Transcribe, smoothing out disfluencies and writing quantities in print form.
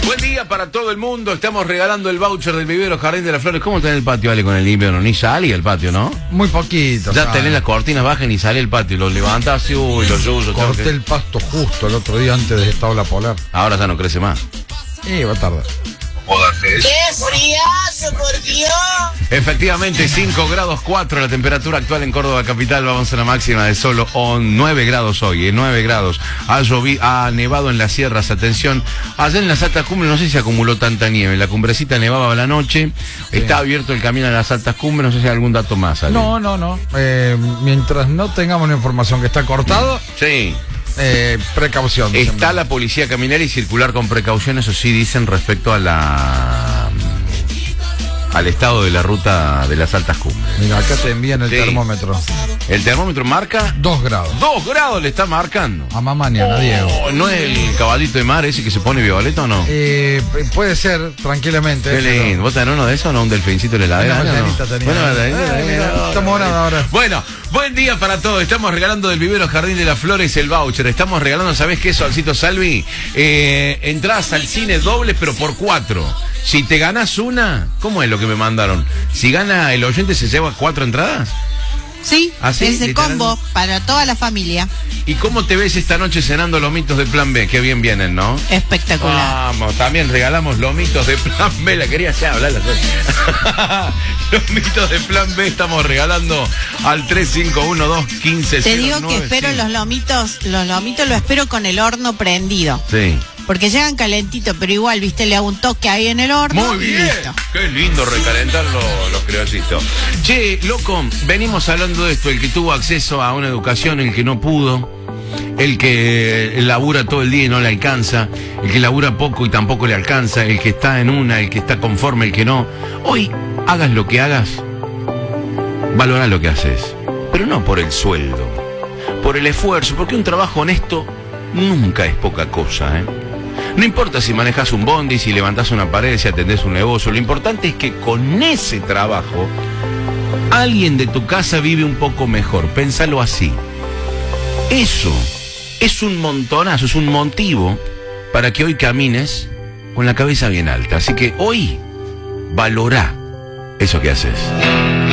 Buen día para todo el mundo. Estamos regalando el voucher del Vivero Jardín de las Flores. ¿Cómo está en el patio, Ale, con el invierno? Ni sale el patio, ¿no? Muy poquito. Ya tenés las cortinas bajas y sale el patio. Lo levantás y uy, los yuyos. Corté el pasto justo el otro día antes de esta ola polar. Ahora ya no crece más. Va tarde. ¡Qué friazo, por Dios! Efectivamente, 5 grados 4 la temperatura actual en Córdoba capital. Vamos a una máxima de solo 9 grados hoy, 9 grados. Ha nevado en las sierras, atención. Allá en las altas cumbres no sé si acumuló tanta nieve. La cumbrecita nevaba a la noche. Sí. Está abierto el camino a las altas cumbres. No sé si hay algún dato más, Ale. No. Mientras no tengamos la información que está cortado. Sí. Precaución. Está la policía caminera y circular con precaución, eso sí dicen respecto a al estado de la ruta de las altas cumbres. Mira, acá te envían el termómetro. ¿El termómetro marca? 2 grados. 2 grados le está marcando. A mamá mañana, Diego. ¿No es el caballito de mar ese que se pone violeta o no? Puede ser, tranquilamente. Qué lindo. ¿Vos tenés uno de esos o no? ¿Un delfincito de la heladera? Estamos ahora. Bueno, buen día para todos. Estamos regalando del Vivero Jardín de las Flores el voucher. Estamos regalando, ¿sabés qué, Solcito Salvi? Entradas al cine dobles, pero por 4. Si te ganas una, ¿cómo es lo que me mandaron? Si gana el oyente, ¿se lleva 4 entradas? Sí, ¿así? es el combo para toda la familia. ¿Y cómo te ves esta noche cenando lomitos de Plan B? Qué bien vienen, ¿no? Espectacular. Vamos, también regalamos lomitos de Plan B. La quería ya hablar. Lomitos de Plan B estamos regalando al 351215. Te digo que espero los lomitos lo espero con el horno prendido. Sí. Porque llegan calentitos, pero igual, viste, le hago un toque ahí en el horno. Muy bien. Y listo. Qué lindo recalentar los criollitos. Che, loco, venimos hablando de esto, el que tuvo acceso a una educación, el que no pudo, el que labura todo el día y no le alcanza, el que labura poco y tampoco le alcanza, el que está en una, el que está conforme, el que no. Hoy, hagas lo que hagas, valorá lo que haces, pero no por el sueldo, por el esfuerzo, porque un trabajo honesto nunca es poca cosa, ¿eh? No importa si manejas un bondi, si levantás una pared, si atendés un negocio. Lo importante es que con ese trabajo alguien de tu casa vive un poco mejor. Pénsalo así. Eso es un montonazo, es un motivo para que hoy camines con la cabeza bien alta. Así que hoy valorá eso que haces.